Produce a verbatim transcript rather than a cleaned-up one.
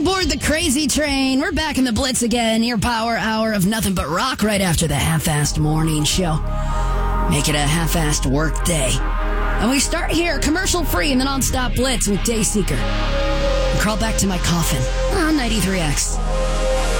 aboard the crazy train. We're back in the Blitz again. Your power hour of nothing but rock right after the half-assed morning show. Make it a half-assed work day. And we start here, commercial-free in the non-stop Blitz with Dayseeker. And crawl back to my coffin on ninety-three X.